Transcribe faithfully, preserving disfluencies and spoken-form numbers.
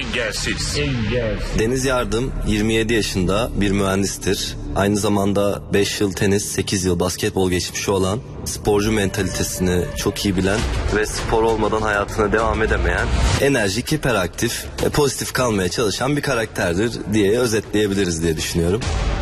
Engelsiz. Engelsiz. Deniz Yardım yirmi yedi yaşında bir mühendistir. Aynı zamanda beş yıl tenis, sekiz yıl basketbol geçmişi olan, sporcu mentalitesini çok iyi bilen ve spor olmadan hayatına devam edemeyen, enerjik, hiperaktif, pozitif kalmaya çalışan bir karakterdir diye özetleyebiliriz diye düşünüyorum.